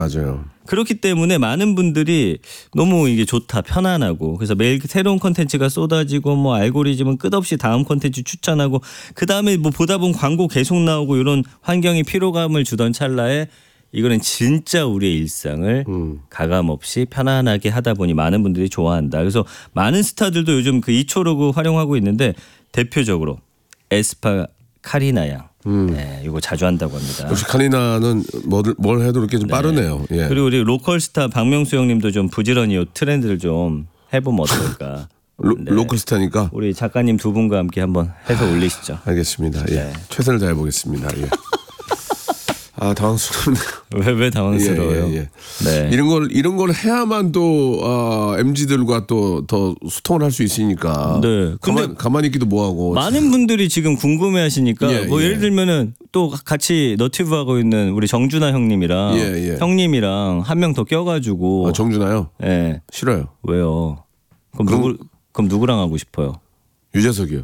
맞아요. 그렇기 때문에 많은 분들이 너무 이게 좋다, 편안하고, 그래서 매일 새로운 콘텐츠가 쏟아지고 뭐 알고리즘은 끝없이 다음 콘텐츠 추천하고, 그 다음에 뭐 보다 보면 광고 계속 나오고, 이런 환경이 피로감을 주던 찰나에 이거는 진짜 우리의 일상을 가감 없이 편안하게 하다 보니 많은 분들이 좋아한다. 그래서 많은 스타들도 요즘 그 이초로그 활용하고 있는데, 대표적으로 에스파 카리나 양. 네, 이거 자주 한다고 합니다. 역시 카리나는 뭘 해도 이렇게 좀 빠르네요. 예. 그리고 우리 로컬 스타 박명수 형님도 좀 부지런히 이 트렌드를 좀 해보면 어떨까. 네. 로컬 스타니까 우리 작가님 두 분과 함께 한번 해서 올리시죠. 알겠습니다. 예. 네. 최선을 다해 보겠습니다. 예. 아, 당황스럽네요. 왜 당황스러워요? 예. 네. 이런 걸 해야만 또 MZ들과 또 더 소통을 할 수 있으니까. 네. 근데 가만히 있기도 뭐하고. 많은 분들이 지금 궁금해하시니까 예, 뭐 예. 예를 들면은 또 같이 너튜브 하고 있는 우리 정준하 형님이랑 예. 형님이랑 한 명 더 껴가지고. 정준하요? 예. 싫어요. 왜요? 그럼 누구랑 하고 싶어요? 유재석이요.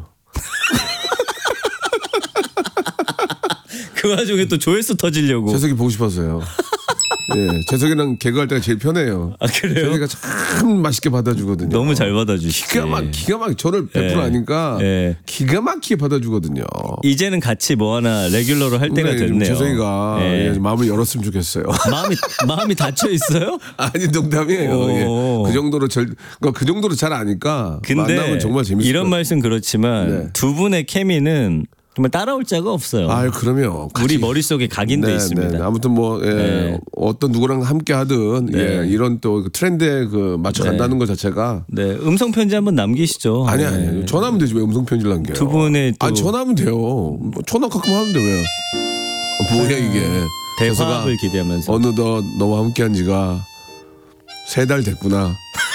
그 와중에 또 조회수 터지려고. 재석이 보고 싶었어요. 예, 재석이랑 개그할 때가 제일 편해요. 아, 그래요? 재석이가 참 맛있게 받아주거든요. 너무 잘 받아주시지. 기가 막히게 저를 100% 예. 아니까 예. 기가 막히게 받아주거든요. 이제는 같이 뭐 하나 레귤러로 할 때가 됐네요. 재석이가 예. 마음을 열었으면 좋겠어요. 마음이 닫혀 있어요? 아니 농담이에요. 예. 그 정도로 그 정도로 잘 아니까 근데 만나면 정말 재밌어요. 이런 말씀 그렇지만 네. 두 분의 케미는 정말 따라올 자가 없어요. 아유, 그럼요. 우리 머릿속에 각인돼 네, 있습니다. 네. 아무튼 뭐 어떤 누구랑 함께 하든 이런 또 트렌드에 맞춰 간다는 것 자체가 네, 음성 편지 한번 남기시죠. 아니 전화하면 되지 왜 음성 편지를 남겨요? 두 분의 또 전화하면 돼요. 뭐 전화 가끔 하는데 왜? 뭐야 이게? 대화를 기대하면서 어느덧 너와 함께한 지가 3달 됐구나.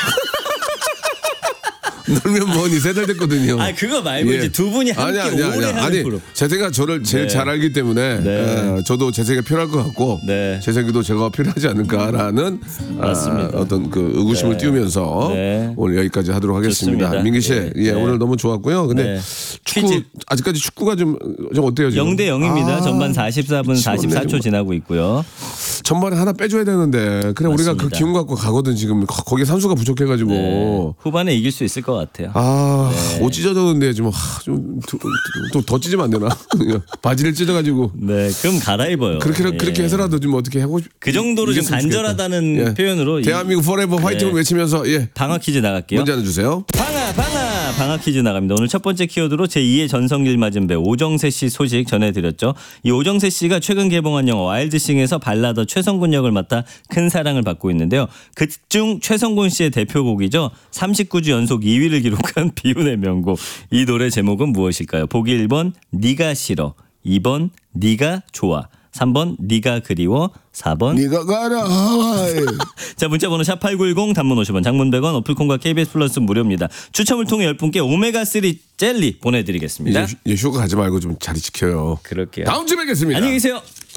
놀면 뭐니 3달 됐거든요. 아 그거 말고 이제 두 분이 함께 오래 하는 프로. 재석이가 저를 제일 잘 알기 때문에 저도 재석이가 필요할 것 같고 재석이도 제가 필요하지 않을까라는 어떤 그 의구심을 띄우면서 오늘 여기까지 하도록 하겠습니다. 좋습니다. 민기 씨, 오늘 너무 좋았고요. 근데 축구 아직까지 축구가 좀 어때요? 지금? 0대 0입니다. 전반 44분 44초 지나고 있고요. 전반에 하나 빼줘야 되는데 그래 맞습니다. 우리가 그 기운 갖고 가거든 지금 거기에 선수가 부족해가지고 후반에 이길 수 있을 것 같아요. 옷 찢어졌는데 좀 더 찢으면 안 되나? 바지를 찢어가지고. 네, 그럼 갈아입어요. 그렇게 해서라도 좀 어떻게 하고 그 정도로 좀 간절하다는 표현으로 대한민국 포레버 화이팅을 외치면서 방학 퀴즈 나갈게요. 문제 하나 주세요. 방학 퀴즈 나갑니다. 오늘 첫 번째 키워드로 제2의 전성길 맞은 배우 오정세 씨 소식 전해드렸죠. 이 오정세 씨가 최근 개봉한 영화 와일드싱에서 발라더 최성군 역을 맡아 큰 사랑을 받고 있는데요. 그중 최성군 씨의 대표곡이죠. 39주 연속 2위를 기록한 비운의 명곡. 이 노래 제목은 무엇일까요? 보기 1번 네가 싫어, 2번 네가 좋아, 3번 네가 그리워, 4번 네가 가라 하와이. 자, 문자번호 샵8910 단문 50원, 장문 100원, 어플콘과 KBS 플러스 무료입니다. 추첨을 통해 10분께 오메가3 젤리 보내드리겠습니다. 이제 휴가 가지 말고 좀 자리 지켜요. 그럴게요. 다음 주에 뵙겠습니다. 안녕히 계세요.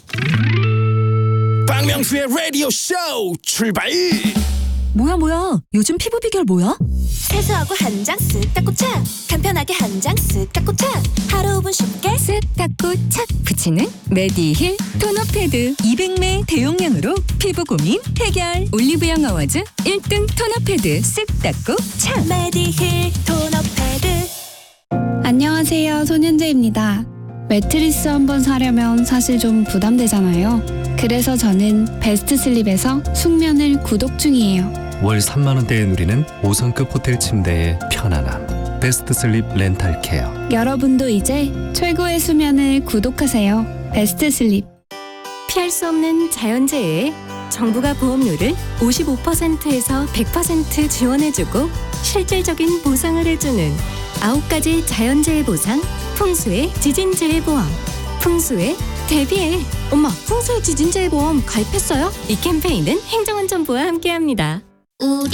박명수의 라디오 쇼 출발. 뭐야 요즘 피부 비결 뭐야? 세수하고 한 장 쓱 닦고 착, 간편하게 한 장 쓱 닦고 착, 하루 5분 쉽게 쓱 닦고 착 붙이는 메디힐 토너 패드 200ml 대용량으로 피부 고민 해결. 올리브영 어워즈 1등 토너 패드 쓱 닦고 착. 메디힐 토너 패드. 안녕하세요, 손현재입니다. 매트리스 한번 사려면 사실 좀 부담되잖아요. 그래서 저는 베스트 슬립에서 숙면을 구독 중이에요. 월 3만 원대에 누리는 5성급 호텔 침대의 편안함. 베스트 슬립 렌탈 케어. 여러분도 이제 최고의 수면을 구독하세요. 베스트 슬립. 피할 수 없는 자연재해에 정부가 보험료를 55%에서 100% 지원해주고 실질적인 보상을 해주는 9가지 자연재해 보상, 풍수의 지진재해 보험. 풍수의 대비해. 엄마, 풍수의 지진재해 보험 가입했어요? 이 캠페인은 행정안전부와 함께합니다. 우리